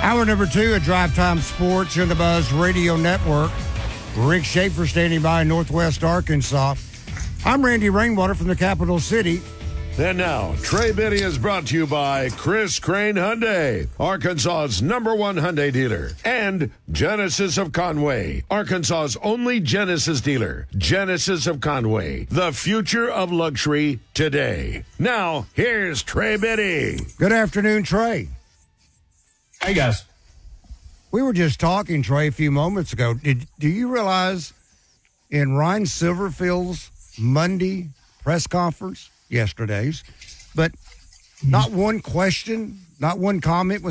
Hour number 2 at Drive Time Sports here on the Buzz Radio Network. Rick Schaefer standing by in Northwest Arkansas. I'm Randy Rainwater from the capital city. And now, Trey Biddy is brought to you by Chris Crane Hyundai, Arkansas's #1 Hyundai dealer, and Genesis of Conway, Arkansas's only Genesis dealer. Genesis of Conway, the future of luxury today. Now, here's Trey Biddy. Good afternoon, Trey. Hey, guys. We were just talking, Trey, a few moments ago. Do you realize in Ryan Silverfield's Monday press conference, yesterday's, but not one question, not one comment was